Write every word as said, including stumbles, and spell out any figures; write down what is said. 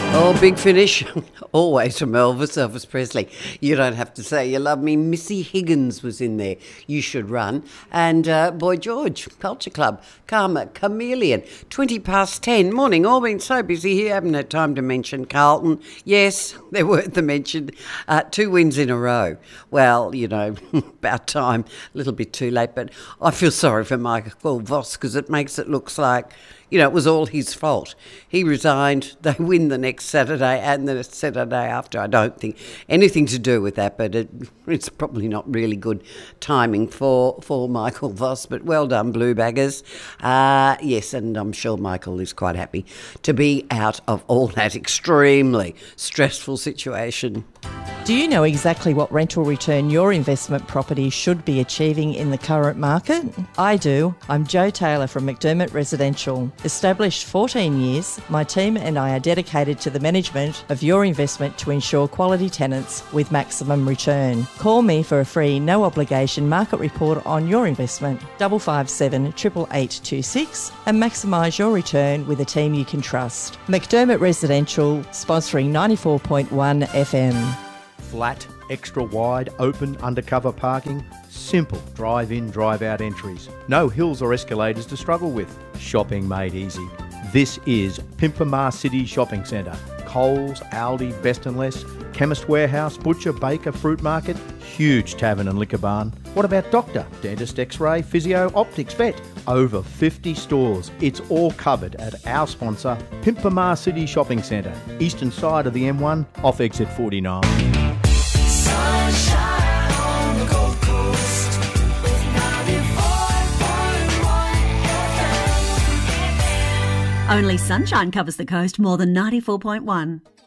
Oh, Big Finish. Always from Elvis, Elvis Presley. You don't have to say you love me. Missy Higgins was in there. You Should Run. And uh, Boy George, Culture Club, Karma, Chameleon. twenty past ten. Morning. All been so busy here. Haven't had time to mention Carlton. Yes, they're worth the mention. Uh, two wins in a row. Well, you know, about time. A little bit too late. But I feel sorry for Michael Voss because it makes it look like, you know, it was all his fault. He resigned. They win the next Saturday and the Saturday after. I don't think anything to do with that, but it, it's probably not really good timing for, for Michael Voss. But well done, Blue Baggers. Uh, yes, and I'm sure Michael is quite happy to be out of all that extremely stressful situation. Do you know exactly what rental return your investment property should be achieving in the current market? I do. I'm Jo Taylor from McDermott Residential. Established fourteen years, my team and I are dedicated to the management of your investment to ensure quality tenants with maximum return. Call me for a free, no obligation market report on your investment, double five seven triple eight two six, and maximise your return with a team you can trust. McDermott Residential, sponsoring ninety-four point one F M. Flat, extra wide, open, undercover parking. Simple drive-in, drive-out entries. No hills or escalators to struggle with. Shopping made easy. This is Pimpamar City Shopping Centre. Coles, Aldi, Best and Less, Chemist Warehouse, Butcher, Baker, Fruit Market, huge tavern and liquor barn. What about doctor, dentist, x-ray, physio, optics, vet? Over fifty stores. It's all covered at our sponsor, Pimpamar City Shopping Centre, eastern side of the M one, off exit forty-nine. Sunshine on the Gold Coast with ninety-four point one F M. Only sunshine covers the coast more than ninety-four point one.